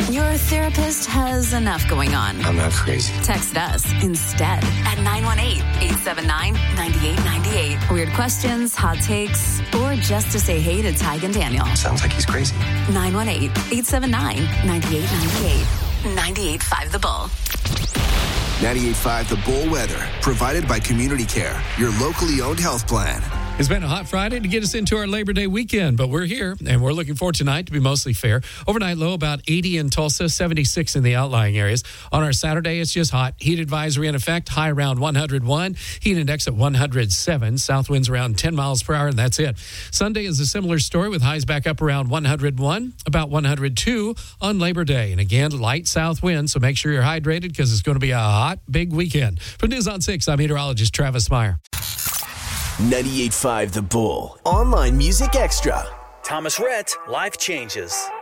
Your therapist has enough going on. I'm not crazy. Text us instead at 918-879-9898. Weird questions, hot takes, or just to say hey to Tig and Daniel. Sounds like he's crazy. 918-879-9898. 98.5 The Bull. 98.5 The Bull weather, provided by Community Care, your locally owned health plan. It's been a hot Friday to get us into our Labor Day weekend, but we're here, and we're looking for tonight to be mostly fair. Overnight low about 80 in Tulsa, 76 in the outlying areas. On our Saturday, it's just hot. Heat advisory in effect, high around 101. Heat index at 107. South winds around 10 miles per hour, and that's it. Sunday is a similar story with highs back up around 101, about 102 on Labor Day. And again, light south wind, so make sure you're hydrated because it's going to be a hot, big weekend. From News on 6, I'm meteorologist Travis Meyer. 98.5 The Bull. Online Music Extra. Thomas Rhett, Life Changes.